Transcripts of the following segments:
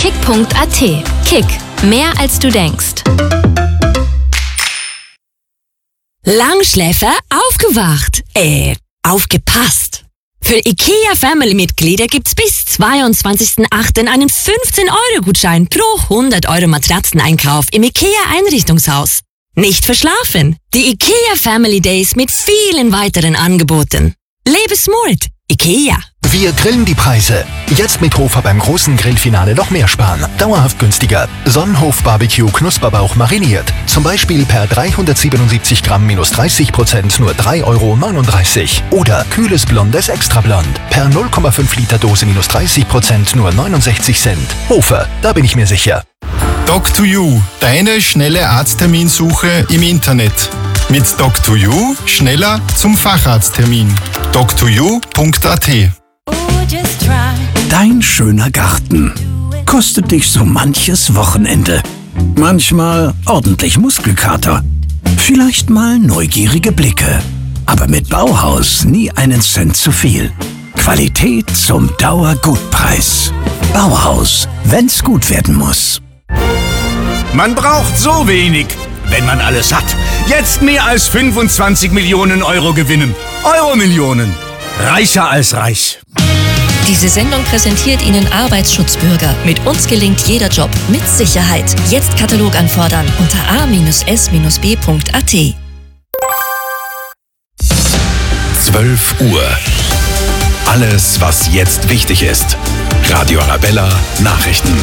kick.at. Kick. Mehr als du denkst. Langschläfer aufgewacht. Aufgepasst. Für IKEA-Family-Mitglieder gibt's bis 22.08. einen 15-Euro-Gutschein pro 100 Euro Matratzeneinkauf im IKEA-Einrichtungshaus. Nicht verschlafen. Die IKEA Family Days mit vielen weiteren Angeboten. Lebe smart. IKEA. Wir grillen die Preise. Jetzt mit Hofer beim großen Grillfinale noch mehr sparen. Dauerhaft günstiger. Sonnenhof Barbecue Knusperbauch mariniert. Zum Beispiel per 377 Gramm minus 30% nur 3,39 Euro. Oder kühles Blondes Extra Blond. Per 0,5 Liter Dose minus 30% nur 69 Cent. Hofer, da bin ich mir sicher. Doc2U, deine schnelle Arztterminsuche im Internet. Mit Doc2U schneller zum Facharzttermin. Doc2U.at. Dein schöner Garten kostet dich so manches Wochenende. Manchmal ordentlich Muskelkater. Vielleicht mal neugierige Blicke. Aber mit Bauhaus nie einen Cent zu viel. Qualität zum Dauergutpreis. Bauhaus, wenn's gut werden muss. Man braucht so wenig, wenn man alles hat. Jetzt mehr als 25 Millionen Euro gewinnen. Euro-Millionen. Reicher als reich. Diese Sendung präsentiert Ihnen Arbeitsschutzbürger. Mit uns gelingt jeder Job mit Sicherheit. Jetzt Katalog anfordern unter a-s-b.at. 12 Uhr. Alles, was jetzt wichtig ist. Radio Arabella Nachrichten.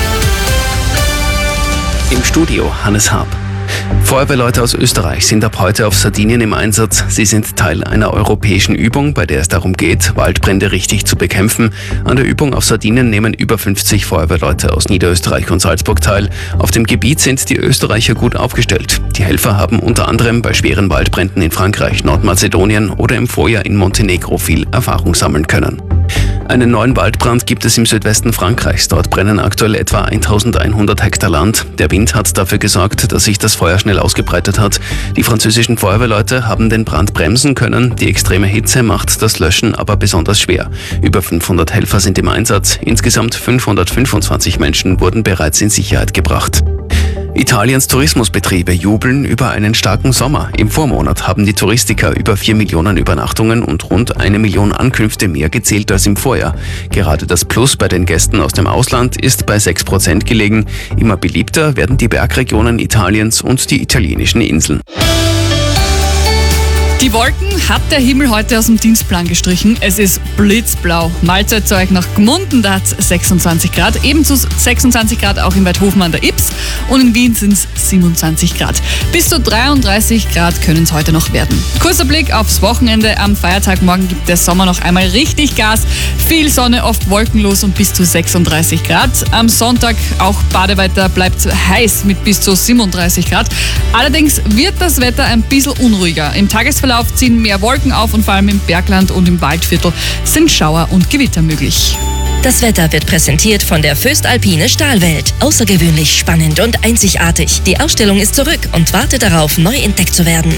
Im Studio Hannes Haab. Feuerwehrleute aus Österreich sind ab heute auf Sardinien im Einsatz. Sie sind Teil einer europäischen Übung, bei der es darum geht, Waldbrände richtig zu bekämpfen. An der Übung auf Sardinien nehmen über 50 Feuerwehrleute aus Niederösterreich und Salzburg teil. Auf dem Gebiet sind die Österreicher gut aufgestellt. Die Helfer haben unter anderem bei schweren Waldbränden in Frankreich, Nordmazedonien oder im Vorjahr in Montenegro viel Erfahrung sammeln können. Einen neuen Waldbrand gibt es im Südwesten Frankreichs. Dort brennen aktuell etwa 1100 Hektar Land. Der Wind hat dafür gesorgt, dass sich das Feuer schnell ausgebreitet hat. Die französischen Feuerwehrleute haben den Brand bremsen können. Die extreme Hitze macht das Löschen aber besonders schwer. Über 500 Helfer sind im Einsatz. Insgesamt 525 Menschen wurden bereits in Sicherheit gebracht. Italiens Tourismusbetriebe jubeln über einen starken Sommer. Im Vormonat haben die Touristiker über 4 Millionen Übernachtungen und rund 1 Million Ankünfte mehr gezählt als im Vorjahr. Gerade das Plus bei den Gästen aus dem Ausland ist bei 6% gelegen. Immer beliebter werden die Bergregionen Italiens und die italienischen Inseln. Die Wolken hat der Himmel heute aus dem Dienstplan gestrichen. Es ist blitzblau. Mahlzeitzeug nach Gmunden, da hat 26 Grad. Ebenso 26 Grad auch in Weidhofen an der Ips. Und in Wien sind es 27 Grad. Bis zu 33 Grad können es heute noch werden. Kurzer Blick aufs Wochenende. Am Feiertag morgen gibt der Sommer noch einmal richtig Gas. Viel Sonne, oft wolkenlos und bis zu 36 Grad. Am Sonntag auch Badewetter, bleibt heiß mit bis zu 37 Grad. Allerdings wird das Wetter ein bisschen unruhiger. Im Tagesverlauf ziehen mehr Wolken auf und vor allem im Bergland und im Waldviertel sind Schauer und Gewitter möglich. Das Wetter wird präsentiert von der Föstalpine Stahlwelt. Außergewöhnlich spannend und einzigartig. Die Ausstellung ist zurück und wartet darauf, neu entdeckt zu werden.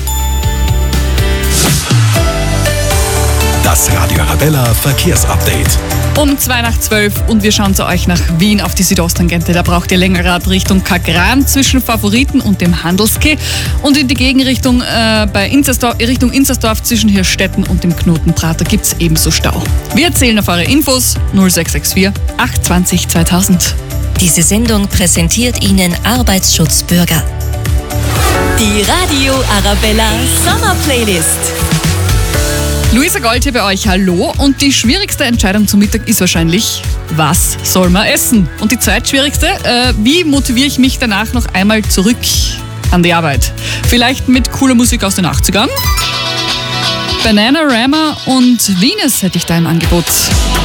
Das Radio Arabella Verkehrsupdate. Um 11:02 und wir schauen zu euch nach Wien auf die Südosttangente. Da braucht ihr Längerrad Richtung Kagran zwischen Favoriten und dem Handelskeh und in die Gegenrichtung Richtung Inzersdorf zwischen Hirstetten und dem Knotenprater gibt es ebenso Stau. Wir erzählen auf eure Infos 0664 820 2000. Diese Sendung präsentiert Ihnen Arbeitsschutzbürger. Die Radio Arabella Sommerplaylist. Luisa Gold hier bei euch, hallo. Und die schwierigste Entscheidung zum Mittag ist wahrscheinlich, was soll man essen? Und die zweitschwierigste, wie motiviere ich mich danach noch einmal zurück an die Arbeit? Vielleicht mit cooler Musik aus den 80ern? Bananarama und Venus hätte ich da im Angebot.